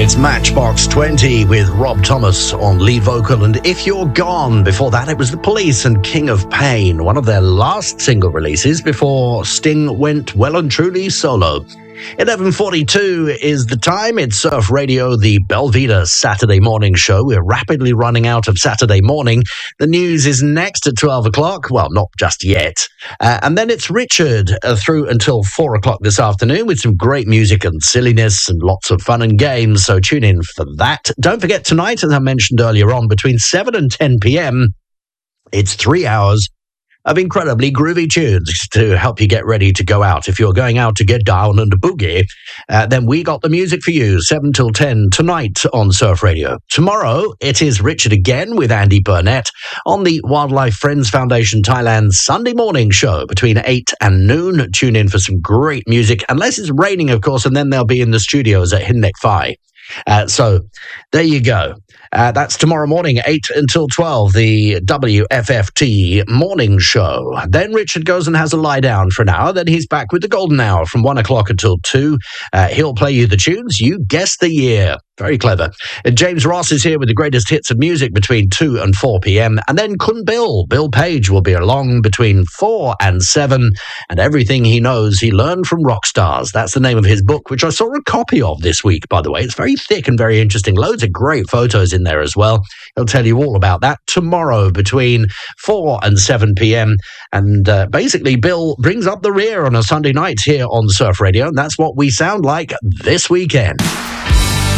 It's Matchbox 20 with Rob Thomas on lead vocal, and If You're Gone. Before that, it was The Police and King of Pain, one of their last single releases before Sting went well and truly solo. 11:42 is the time. It's Surf Radio, the Belvedere Saturday morning show. We're rapidly running out of Saturday morning. The news is next at 12 o'clock. Well, not just yet. And then it's Richard through until 4 o'clock this afternoon with some great music and silliness and lots of fun and games. So tune in for that. Don't forget tonight, as I mentioned earlier on, between 7 and 10 p.m., it's 3 hours of incredibly groovy tunes to help you get ready to go out. If you're going out to get down and boogie, then we got the music for you, 7 till 10 tonight on Surf Radio. Tomorrow, it is Richard again with Andy Burnett on the Wildlife Friends Foundation Thailand Sunday morning show between 8 and noon. Tune in for some great music, unless it's raining, of course, and then they'll be in the studios at Hinnek Phai. So there you go. That's tomorrow morning, 8 until 12, the WFFT morning show. Then Richard goes and has a lie down for an hour. Then he's back with the golden hour from 1 o'clock until 2. He'll play you the tunes. You guess the year. Very clever. James Ross is here with the greatest hits of music between 2 and 4 p.m. And then Kun Bill Page will be along between 4 and 7. And everything he knows, he learned from rock stars. That's the name of his book, which I saw a copy of this week, by the way. It's very thick and very interesting. Loads of great photos in there as well. He'll tell you all about that tomorrow between 4 and 7 p.m. And basically, Bill brings up the rear on a Sunday night here on Surf Radio. And that's what we sound like this weekend.